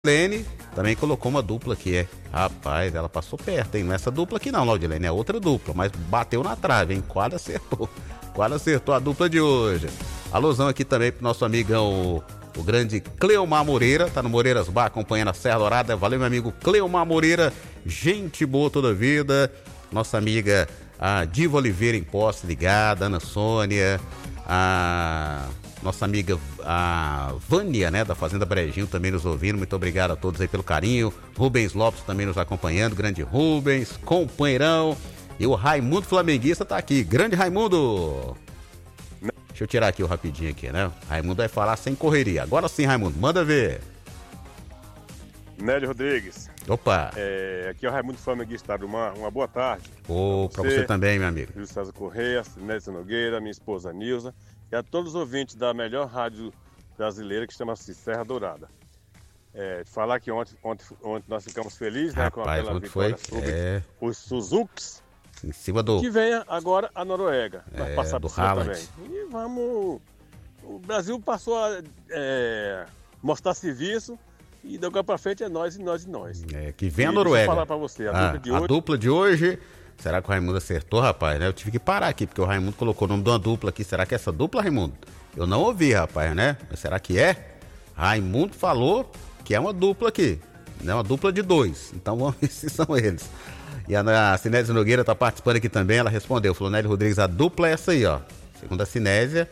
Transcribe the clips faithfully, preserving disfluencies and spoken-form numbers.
Laudilene também colocou uma dupla aqui, é. Rapaz, ela passou perto, hein? Não é essa dupla aqui não, Laudilene, é outra dupla, mas bateu na trave, hein? Quase acertou. Quase acertou a dupla de hoje. Alusão aqui também pro nosso amigão, o grande Cleomar Moreira, tá no Moreiras Bar acompanhando a Serra Dourada. Valeu, meu amigo Cleomar Moreira, gente boa toda a vida. Nossa amiga a Diva Oliveira em Posse ligada, Ana Sônia, a nossa amiga a Vânia, né, da Fazenda Brejinho também nos ouvindo. Muito obrigado a todos aí pelo carinho. Rubens Lopes também nos acompanhando, grande Rubens, companheirão. E o Raimundo Flamenguista tá aqui, grande Raimundo. Deixa eu tirar aqui o rapidinho aqui, né? Raimundo vai falar sem correria. Agora sim, Raimundo, manda ver. Nélio Rodrigues. Opa. É, aqui é o Raimundo Flamenguista do Mar. Uma boa tarde. Ô, oh, pra você, você também, meu amigo. Júlio César Correia, Nélio Nogueira, minha esposa Nilza. E a todos os ouvintes da melhor rádio brasileira, que chama-se Serra Dourada. É, falar que ontem, ontem, ontem nós ficamos felizes, né, Rapaz, com aquela vitória foi? sobre é... os Suzuki. Em cima do... Que venha agora a Noruega, vai é, passar do por cima Haaland. também. E vamos... O Brasil passou a é, mostrar serviço e da agora pra frente é nós e nós e nós. É, que vem e a Noruega. Deixa eu falar pra você, a, ah, dupla, de a hoje... dupla de hoje... Será que o Raimundo acertou, rapaz? Eu tive que parar aqui, porque o Raimundo colocou o nome de uma dupla aqui. Será que é essa dupla, Raimundo? Eu não ouvi, rapaz, né? Mas será que é? Raimundo falou que é uma dupla aqui. Não é uma dupla de dois. Então vamos ver se são eles. E a Cinésia Nogueira tá participando aqui também. Ela respondeu, falou, Nélio Rodrigues, a dupla é essa aí, ó. Segundo a Cinésia,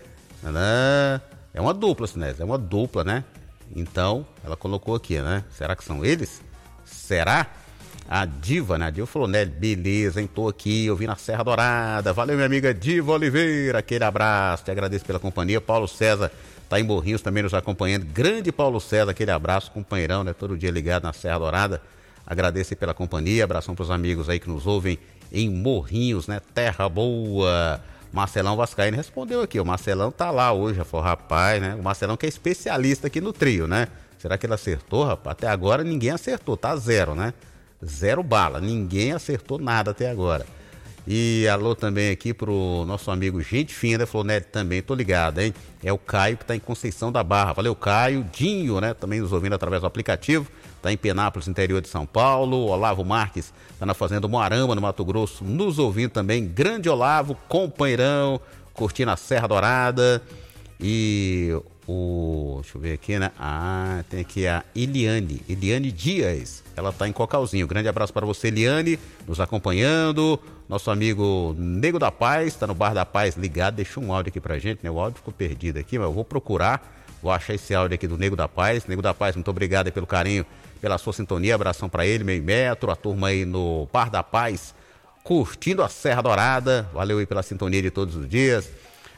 é uma dupla, Cinésia. É uma dupla, né? Então, ela colocou aqui, né? Será que são eles? Será? A Diva, né? A Diva falou, Nélio, beleza, hein? Tô aqui, ouvindo a Serra Dourada. Valeu, minha amiga Diva Oliveira. Aquele abraço, te agradeço pela companhia. Paulo César tá em Morrinhos também nos acompanhando. Grande Paulo César, aquele abraço, companheirão, né? Todo dia ligado na Serra Dourada. Agradeço aí pela companhia. Abração pros amigos aí que nos ouvem em Morrinhos, né? Terra boa. Marcelão Vascaíno respondeu aqui. O Marcelão tá lá hoje. Falou, rapaz, né? O Marcelão que é especialista aqui no trio, né? Será que ele acertou, rapaz? Até agora ninguém acertou, tá zero, né? Zero bala, ninguém acertou nada até agora. E alô também aqui pro nosso amigo Gente Fina, falou, Nélio, também tô ligado, hein? É o Caio que tá em Conceição da Barra. Valeu, Caio. Dinho, né? Também nos ouvindo através do aplicativo. Tá em Penápolis, interior de São Paulo. Olavo Marques tá na Fazenda Moarama, no Mato Grosso, nos ouvindo também. Grande Olavo, companheirão, curtindo a Serra Dourada. E o... deixa eu ver aqui, né? Ah, tem aqui a Eliane, Eliane Dias. Ela tá em Cocalzinho. Grande abraço para você, Eliane, nos acompanhando. Nosso amigo Nego da Paz, tá no Bar da Paz ligado. Deixou um áudio aqui pra gente, né? O áudio ficou perdido aqui, mas eu vou procurar. Vou achar esse áudio aqui do Nego da Paz. Nego da Paz, muito obrigado aí pelo carinho, pela sua sintonia. Abração para ele, meio metro, a turma aí no Bar da Paz, curtindo a Serra Dourada. Valeu aí pela sintonia de todos os dias.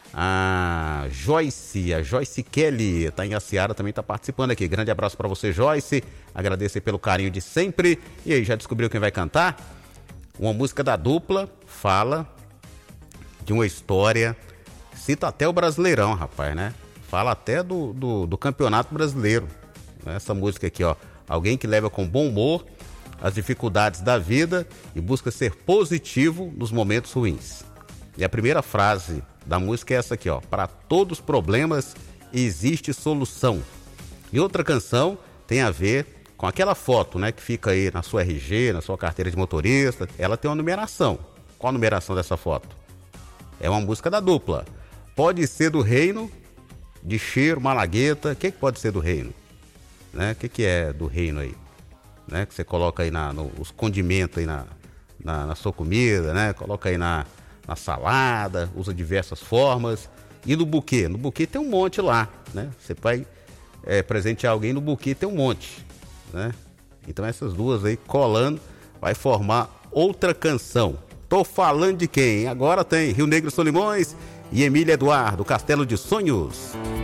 A Joyce, a Joyce Kelly, tá em Aciara, também tá participando aqui. Grande abraço para você, Joyce. Agradeço aí pelo carinho de sempre. E aí, já descobriu quem vai cantar? Uma música da dupla, fala de uma história, cita até o Brasileirão, rapaz, né? Fala até do, do, do Campeonato Brasileiro. Essa música aqui, ó. Alguém que leva com bom humor as dificuldades da vida e busca ser positivo nos momentos ruins. E a primeira frase da música é essa aqui, ó. Para todos os problemas existe solução. E outra canção tem a ver com aquela foto, né, que fica aí na sua R G, na sua carteira de motorista. Ela tem uma numeração. Qual a numeração dessa foto? É uma música da dupla. Pode ser do Reino, de Cheiro, Malagueta. O que, que pode ser do Reino? Né? O que, que é do Reino aí? Né? Que você coloca aí na, no, os condimentos aí na, na, na sua comida, né? Coloca aí na, na salada, usa diversas formas. E no buquê? No buquê tem um monte lá, né? Você vai é, presentear alguém no buquê, tem um monte, né? Então essas duas aí colando vai formar outra canção. Tô falando de quem? Agora tem Rio Negro Solimões e Emília Eduardo, Castelo de Sonhos.